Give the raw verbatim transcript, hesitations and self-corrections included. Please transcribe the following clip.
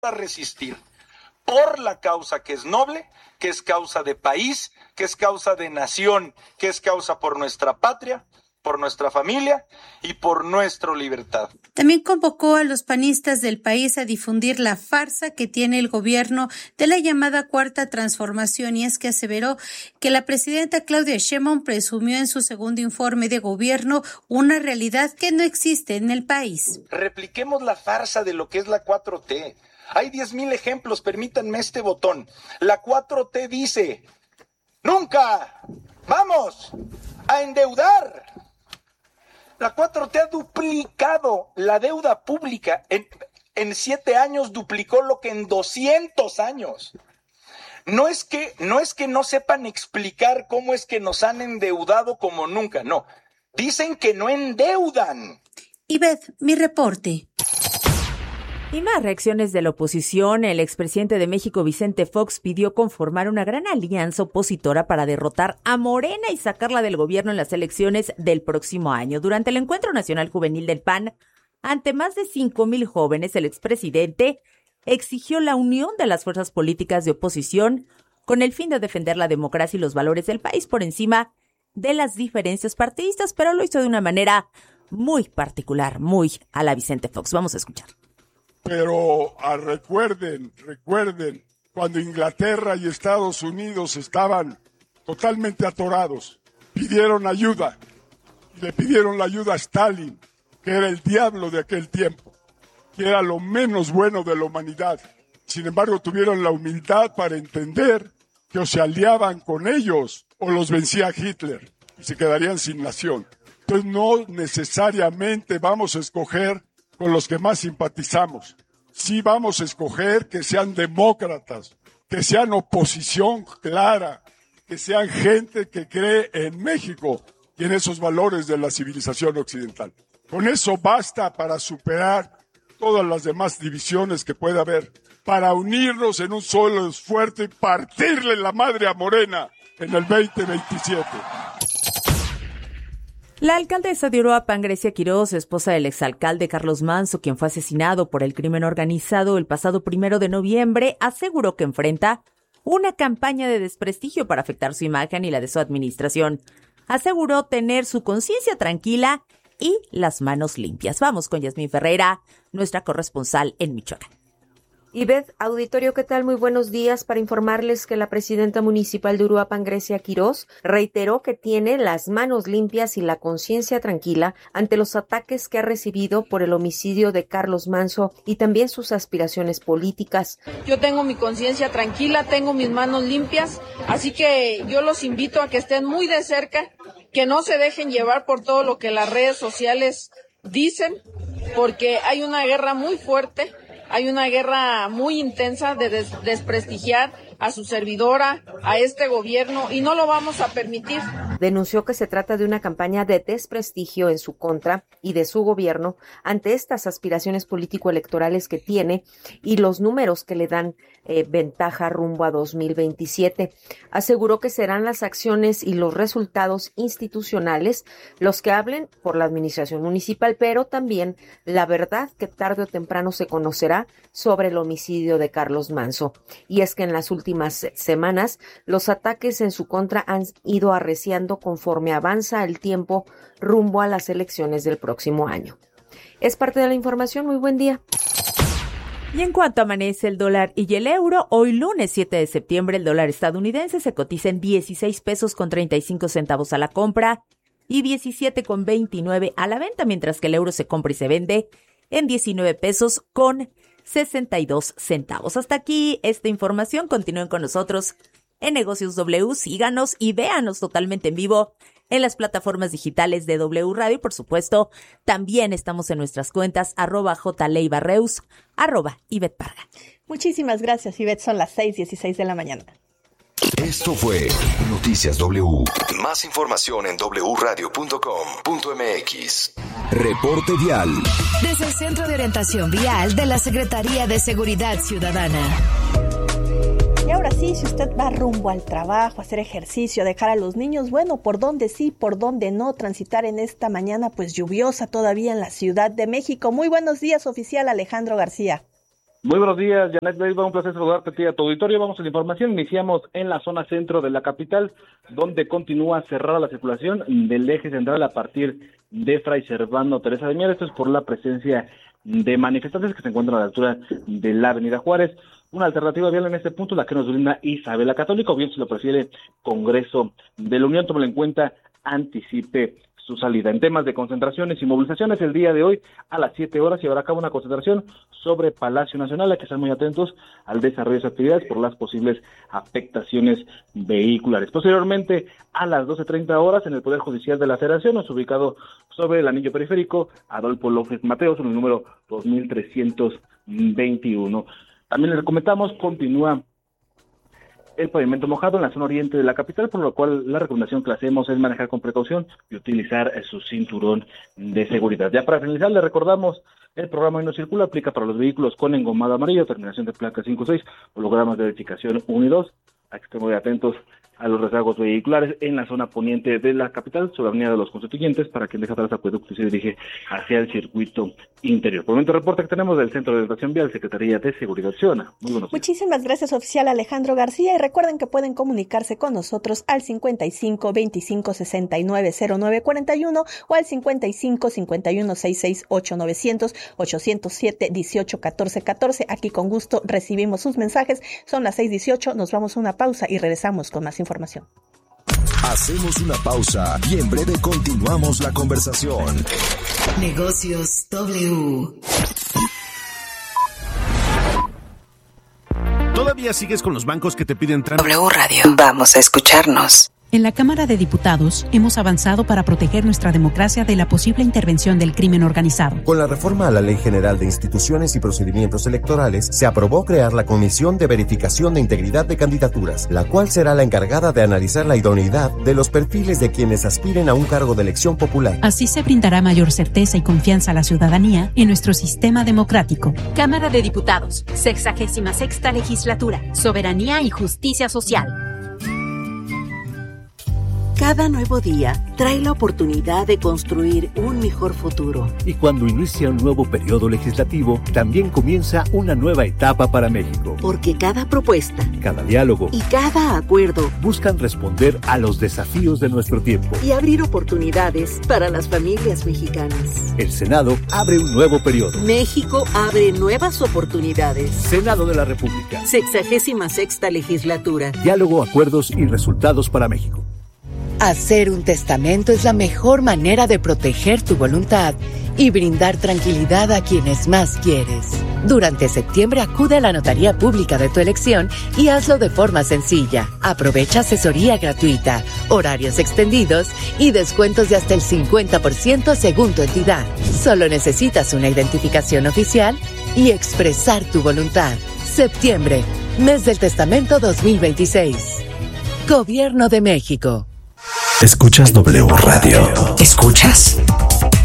a resistir por la causa que es noble, que es causa de país, que es causa de nación, que es causa por nuestra patria, por nuestra familia y por nuestra libertad. También convocó a los panistas del país a difundir la farsa que tiene el gobierno de la llamada Cuarta Transformación, y es que aseveró que la presidenta Claudia Sheinbaum presumió en su segundo informe de gobierno una realidad que no existe en el país. Repliquemos la farsa de lo que es la cuatro T. Hay diez mil ejemplos, permítanme este botón. La cuatro T dice, nunca vamos a endeudar. La cuatro T ha duplicado la deuda pública. En, en siete años duplicó lo que en doscientos años. No es que, no es que no sepan explicar cómo es que nos han endeudado como nunca, no. Dicen que no endeudan. Ivette, mi reporte. Y más reacciones de la oposición. El expresidente de México, Vicente Fox, pidió conformar una gran alianza opositora para derrotar a Morena y sacarla del gobierno en las elecciones del próximo año. Durante el Encuentro Nacional Juvenil del P A N, ante más de cinco mil jóvenes, el expresidente exigió la unión de las fuerzas políticas de oposición con el fin de defender la democracia y los valores del país por encima de las diferencias partidistas, pero lo hizo de una manera muy particular, muy a la Vicente Fox. Vamos a escuchar. Pero ah, recuerden, recuerden, cuando Inglaterra y Estados Unidos estaban totalmente atorados, pidieron ayuda, le pidieron la ayuda a Stalin, que era el diablo de aquel tiempo, que era lo menos bueno de la humanidad. Sin embargo, tuvieron la humildad para entender que o se aliaban con ellos o los vencía Hitler y se quedarían sin nación. Entonces no necesariamente vamos a escoger con los que más simpatizamos. Sí vamos a escoger que sean demócratas, que sean oposición clara, que sean gente que cree en México y en esos valores de la civilización occidental. Con eso basta para superar todas las demás divisiones que pueda haber, para unirnos en un solo esfuerzo y partirle la madre a Morena en el veinte veintisiete. La alcaldesa de Uruapan, Grecia Quiroz, esposa del exalcalde Carlos Manso, quien fue asesinado por el crimen organizado el pasado primero de noviembre, aseguró que enfrenta una campaña de desprestigio para afectar su imagen y la de su administración. Aseguró tener su conciencia tranquila y las manos limpias. Vamos con Yasmín Ferreira, nuestra corresponsal en Michoacán. Ivette, auditorio, ¿qué tal? Muy buenos días. Para informarles que la presidenta municipal de Uruapan, Grecia Quiroz, reiteró que tiene las manos limpias y la conciencia tranquila ante los ataques que ha recibido por el homicidio de Carlos Manso y también sus aspiraciones políticas. Yo tengo mi conciencia tranquila, tengo mis manos limpias, así que yo los invito a que estén muy de cerca, que no se dejen llevar por todo lo que las redes sociales dicen, porque hay una guerra muy fuerte. Hay una guerra muy intensa de des- desprestigiar a su servidora, a este gobierno, y no lo vamos a permitir. Denunció que se trata de una campaña de desprestigio en su contra y de su gobierno ante estas aspiraciones político-electorales que tiene y los números que le dan eh, ventaja rumbo a dos mil veintisiete. Aseguró que serán las acciones y los resultados institucionales los que hablen por la administración municipal, pero también la verdad que tarde o temprano se conocerá sobre el homicidio de Carlos Manso. Y es que en las últimas semanas los ataques en su contra han ido arreciando conforme avanza el tiempo rumbo a las elecciones del próximo año. Es parte de la información. Muy buen día. Y en cuanto amanece el dólar y el euro, hoy lunes siete de septiembre el dólar estadounidense se cotiza en dieciséis pesos con treinta y cinco centavos a la compra y diecisiete con veintinueve a la venta, mientras que el euro se compra y se vende en diecinueve pesos con sesenta y dos centavos. Hasta aquí esta información. Continúen con nosotros en Negocios W. Síganos y véanos totalmente en vivo en las plataformas digitales de W Radio. Por supuesto, también estamos en nuestras cuentas arroba jleibarreus, arroba Ivette Parga. Muchísimas gracias, Ivette. Son las seis dieciséis de la mañana. Esto fue Noticias W. Más información en doble u radio punto com punto eme equis. Reporte vial. Desde el Centro de Orientación Vial de la Secretaría de Seguridad Ciudadana. Y ahora sí, si usted va rumbo al trabajo, a hacer ejercicio, a dejar a los niños, bueno, por dónde sí, por dónde no, transitar en esta mañana pues lluviosa todavía en la Ciudad de México. Muy buenos días, oficial Alejandro García. Muy buenos días, Janet Leiva, un placer saludarte a ti y a tu auditorio. Vamos a la información, iniciamos en la zona centro de la capital, donde continúa cerrada la circulación del eje central a partir de Fray Servando Teresa de Mier. Esto es por la presencia de manifestantes que se encuentran a la altura de la avenida Juárez. Una alternativa vial en este punto, la que nos brinda Isabel la Católica, o bien si lo prefiere Congreso de la Unión, tómelo en cuenta, anticipe su salida. En temas de concentraciones y movilizaciones, el día de hoy a las siete horas se llevará a cabo una concentración sobre Palacio Nacional. Hay que estar muy atentos al desarrollo de sus actividades por las posibles afectaciones vehiculares. Posteriormente, a las doce treinta horas, en el Poder Judicial de la Federación, es ubicado sobre el anillo periférico Adolfo López Mateos, en el número dos mil trescientos veintiuno. También les comentamos, continúa el pavimento mojado en la zona oriente de la capital, por lo cual la recomendación que le hacemos es manejar con precaución y utilizar su cinturón de seguridad. Ya para finalizar, le recordamos, el programa Hoy No Circula aplica para los vehículos con engomado amarillo, terminación de placa cinco seis, hologramas de verificación uno y dos. Hay que estar muy atentos a los rezagos vehiculares en la zona poniente de la capital, sobre la avenida de los Constituyentes, para quien deja atrás acueducto y se dirige hacia el circuito interior. Por el momento, el reporte que tenemos del Centro de Orientación Vial, Secretaría de Seguridad Ciudadana. Muy buenos días. Muchísimas gracias, oficial Alejandro García, y recuerden que pueden comunicarse con nosotros al cincuenta y cinco veinticinco sesenta y nueve cero nueve cuarenta y uno o al cincuenta y cinco cincuenta y uno sesenta y seis ocho novecientos ochocientos siete dieciocho catorce catorce. Aquí con gusto recibimos sus mensajes. Son las seis dieciocho, nos vamos a una pausa y regresamos con más información. Hacemos una pausa y en breve continuamos la conversación. Negocios W. ¿Todavía sigues con los bancos que te piden trámite? W Radio. Vamos a escucharnos. En la Cámara de Diputados hemos avanzado para proteger nuestra democracia de la posible intervención del crimen organizado. Con la reforma a la Ley General de Instituciones y Procedimientos Electorales, se aprobó crear la Comisión de Verificación de Integridad de Candidaturas, la cual será la encargada de analizar la idoneidad de los perfiles de quienes aspiren a un cargo de elección popular. Así se brindará mayor certeza y confianza a la ciudadanía en nuestro sistema democrático. Cámara de Diputados, sexagésima sexta legislatura, soberanía y justicia social. Cada nuevo día trae la oportunidad de construir un mejor futuro. Y cuando inicia un nuevo periodo legislativo, también comienza una nueva etapa para México. Porque cada propuesta, cada diálogo y cada acuerdo buscan responder a los desafíos de nuestro tiempo y abrir oportunidades para las familias mexicanas. El Senado abre un nuevo periodo. México abre nuevas oportunidades. Senado de la República. Sexagésima sexta legislatura. Diálogo, acuerdos y resultados para México. Hacer un testamento es la mejor manera de proteger tu voluntad y brindar tranquilidad a quienes más quieres. Durante septiembre acude a la notaría pública de tu elección y hazlo de forma sencilla. Aprovecha asesoría gratuita, horarios extendidos y descuentos de hasta el cincuenta por ciento según tu entidad. Solo necesitas una identificación oficial y expresar tu voluntad. Septiembre, mes del testamento dos mil veintiséis. Gobierno de México. Escuchas W Radio. ¿Escuchas?